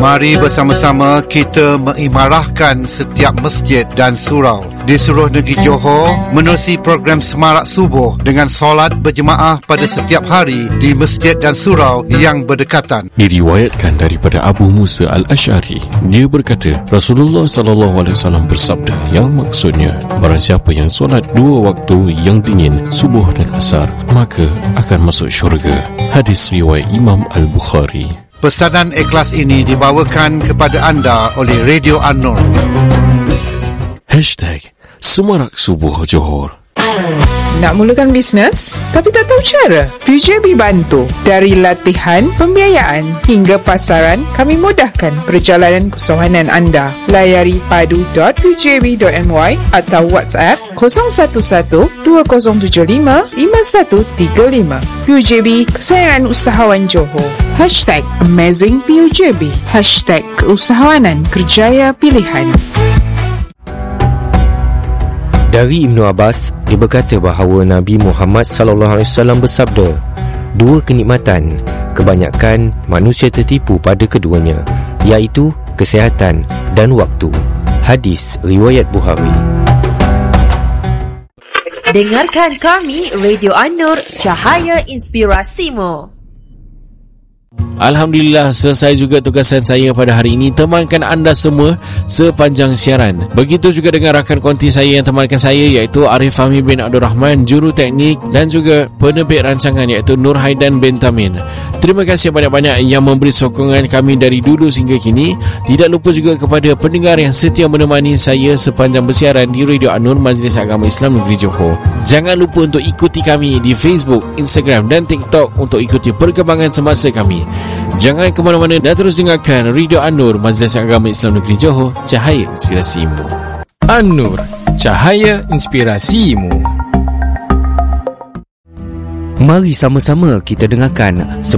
Mari bersama-sama kita mengimarahkan setiap masjid dan surau di seluruh negeri Johor menerusi program Semarak Subuh dengan solat berjemaah pada setiap hari di masjid dan surau yang berdekatan. Diriwayatkan daripada Abu Musa Al-Asy'ari, dia berkata, Rasulullah SAW bersabda, yang maksudnya, barang siapa yang solat 2 waktu yang dingin, subuh dan asar, maka akan masuk syurga. Hadis riwayat Imam Al-Bukhari. Pesanan ikhlas ini dibawakan kepada anda oleh Radio An-Nur. #Semarak Subuh Johor. Nak mulakan bisnes tapi tak tahu cara? PUJB bantu. Dari latihan, pembiayaan hingga pasaran, kami mudahkan perjalanan keusahawan anda. Layari padu.pujb.my atau WhatsApp 011-2075-5135. PUJB, kesayangan usahawan Johor. #AmazingPUJB. #Keusahawanan Kerjaya Pilihan. Dari Ibnu Abbas, dia berkata bahawa Nabi Muhammad SAW bersabda, 2 kenikmatan, kebanyakan manusia tertipu pada keduanya, iaitu kesihatan dan waktu. Hadis riwayat Bukhari. Dengarkan kami Radio An-Nur, Cahaya Inspirasimu. Alhamdulillah, selesai juga tugasan saya pada hari ini, temankan anda semua sepanjang siaran. Begitu juga dengan rakan konti saya yang temankan saya, iaitu Arif Fahmi bin Abdul Rahman, juru teknik, dan juga penerbit rancangan, iaitu Nur Haidan bin Tamin. Terima kasih banyak-banyak yang memberi sokongan kami dari dulu hingga kini. Tidak lupa juga kepada pendengar yang setia menemani saya sepanjang bersiaran di Radio An-Nur, Majlis Agama Islam Negeri Johor. Jangan lupa untuk ikuti kami di Facebook, Instagram dan TikTok untuk ikuti perkembangan semasa kami. Jangan ke mana-mana dan terus dengarkan Radio An-Nur, Majlis Agama Islam Negeri Johor, Cahaya Inspirasimu. An-Nur, Cahaya Inspirasimu. Mari sama-sama kita dengarkan